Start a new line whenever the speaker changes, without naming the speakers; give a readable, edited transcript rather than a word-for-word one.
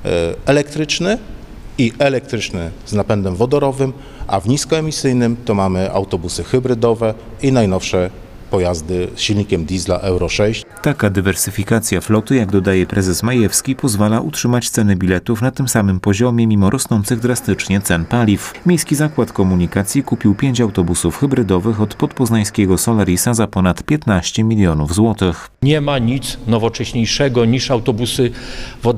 elektryczny i elektryczny z napędem wodorowym, a w niskoemisyjnym to mamy autobusy hybrydowe i najnowsze pojazdy z silnikiem diesla Euro 6.
Taka dywersyfikacja floty, jak dodaje prezes Majewski, pozwala utrzymać ceny biletów na tym samym poziomie mimo rosnących drastycznie cen paliw. Miejski Zakład Komunikacji kupił 5 autobusów hybrydowych od podpoznańskiego Solarisa za ponad 15 milionów złotych.
Nie ma nic nowocześniejszego niż autobusy wodorowe.